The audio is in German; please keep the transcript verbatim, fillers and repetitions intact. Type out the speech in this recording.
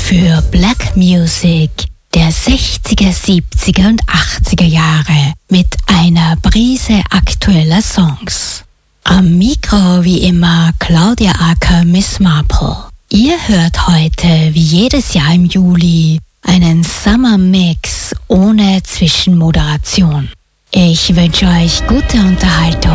für Black Music der sechziger, siebziger und achtziger Jahre mit einer Prise aktueller Songs. Am Mikro wie immer Claudia Acker, Miss Marple. Ihr hört heute wie jedes Jahr im Juli einen Summer Mix ohne Zwischenmoderation. Ich wünsche euch gute Unterhaltung.